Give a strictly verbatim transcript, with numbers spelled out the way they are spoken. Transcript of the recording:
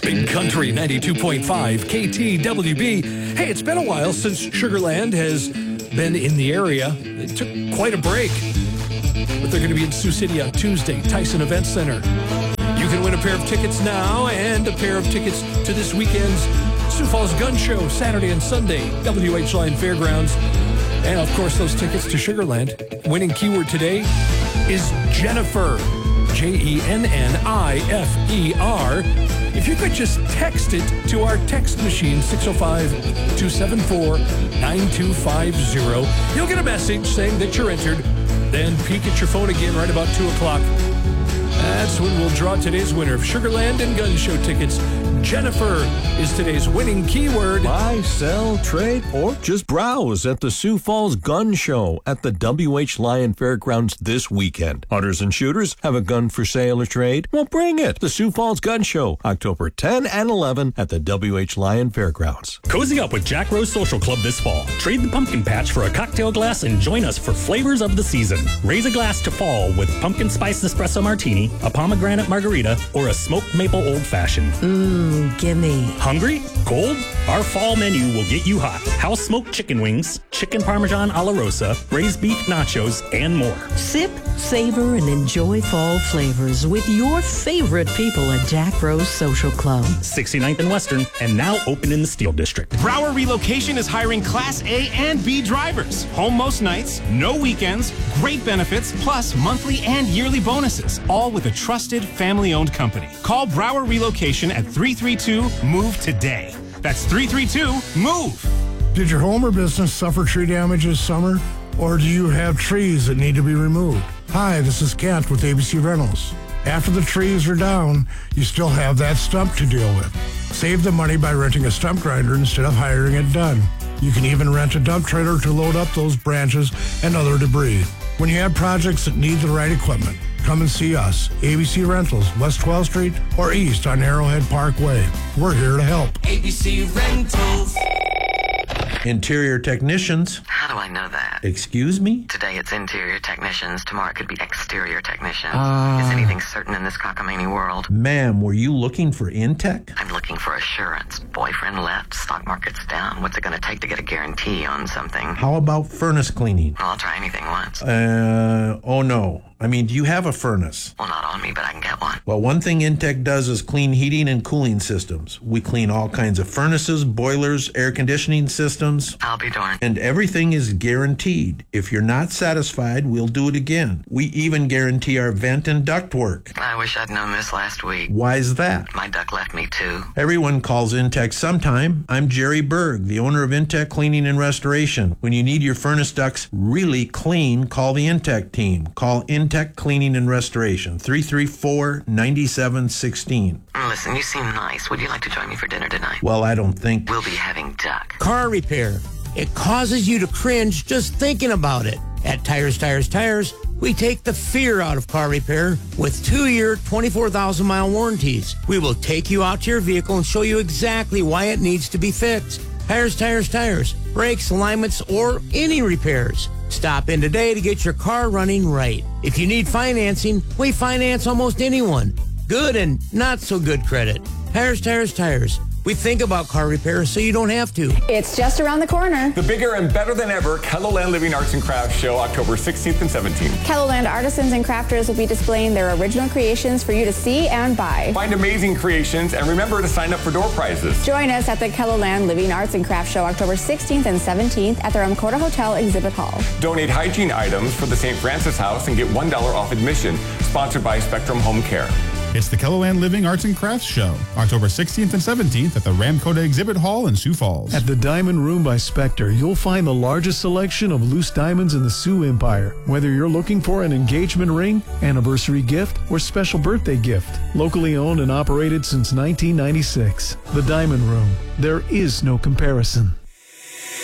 Big Country ninety-two point five K T W B. Hey, it's been a while since Sugar Land has been in the area. It took quite a break. But they're going to be in Sioux City on Tuesday, Tyson Event Center. You can win a pair of tickets now and a pair of tickets to this weekend's Sioux Falls Gun Show, Saturday and Sunday, W H Line Fairgrounds. And, of course, those tickets to Sugar Land. Winning keyword today is Jennifer. J E N N I F E R. If you could just text it to our text machine, six oh five, two seven four, nine two five zero, you'll get a message saying that you're entered. Then peek at your phone again right about two o'clock. That's when we'll draw today's winner of Sugar Land and Gun Show tickets. Jennifer is today's winning keyword. Buy, sell, trade, or just browse at the Sioux Falls Gun Show at the W H Lyon Fairgrounds this weekend. Hunters and shooters have a gun for sale or trade? Well, bring it. The Sioux Falls Gun Show, October tenth and eleventh at the W H Lyon Fairgrounds. Cozy up with Jack Rose Social Club this fall. Trade the pumpkin patch for a cocktail glass and join us for flavors of the season. Raise a glass to fall with pumpkin spice espresso martini, a pomegranate margarita, or a smoked maple old fashioned. Mmm. Gimme. Hungry? Cold? Our fall menu will get you hot. House smoked chicken wings, chicken parmesan a la rosa, braised beef nachos, and more. Sip, savor, and enjoy fall flavors with your favorite people at Jack Rose Social Club. sixty-ninth and Western, and now open in the Steel District. Brower Relocation is hiring Class A and B drivers. Home most nights, no weekends, great benefits, plus monthly and yearly bonuses. All with a trusted, family-owned company. Call Brower Relocation at three three two, move today. That's three three two, move. Did your home or business suffer tree damage this summer? Or do you have trees that need to be removed? Hi, this is Kent with A B C Rentals. After the trees are down, you still have that stump to deal with. Save the money by renting a stump grinder instead of hiring it done. You can even rent a dump trailer to load up those branches and other debris. When you have projects that need the right equipment, come and see us. A B C Rentals, West twelfth Street or East on Arrowhead Parkway. We're here to help. A B C Rentals. Interior technicians. How do I know that? Excuse me? Today it's interior technicians. Tomorrow it could be exterior technicians. Uh, Is anything certain in this cockamamie world? Ma'am, were you looking for Intech? I'm looking for assurance. Boyfriend left, stock market's down. What's it going to take to get a guarantee on something? How about furnace cleaning? Well, I'll try anything once. Uh, oh no. I mean, do you have a furnace? Well, not on me, but I can get one. Well, one thing Intech does is clean heating and cooling systems. We clean all kinds of furnaces, boilers, air conditioning systems. I'll be darned. And everything is guaranteed. If you're not satisfied, we'll do it again. We even guarantee our vent and duct work. I wish I'd known this last week. Why's that? My duck left me too. Everyone calls Intech sometime. I'm Jerry Berg, the owner of Intech Cleaning and Restoration. When you need your furnace ducts really clean, call the Intech team. Call Intech Cleaning and Restoration, three three four, nine seven one six. Listen, you seem nice. Would you like to join me for dinner tonight? Well, I don't think... We'll be having duck. Car repair. It causes you to cringe just thinking about it. At Tires, Tires, Tires, we take the fear out of car repair with two-year, twenty-four thousand mile warranties. We will take you out to your vehicle and show you exactly why it needs to be fixed. Tires, Tires, Tires. Brakes, alignments, or any repairs. Stop in today to get your car running right. If you need financing, we finance almost anyone. Good and not so good credit. Tires, Tires, Tires. We think about car repair so you don't have to. It's just around the corner. The bigger and better than ever KELOLAND Living Arts and Crafts Show, October sixteenth and seventeenth. KELOLAND artisans and crafters will be displaying their original creations for you to see and buy. Find amazing creations and remember to sign up for door prizes. Join us at the KELOLAND Living Arts and Crafts Show, October sixteenth and seventeenth at the Ramkota Hotel Exhibit Hall. Donate hygiene items for the Saint Francis House and get one dollar off admission. Sponsored by Spectrum Home Care. It's the KELOLAND Living Arts and Crafts Show, October sixteenth and seventeenth at the Ramkota Exhibit Hall in Sioux Falls. At the Diamond Room by Spectre, you'll find the largest selection of loose diamonds in the Sioux Empire. Whether you're looking for an engagement ring, anniversary gift, or special birthday gift. Locally owned and operated since nineteen ninety-six. The Diamond Room. There is no comparison.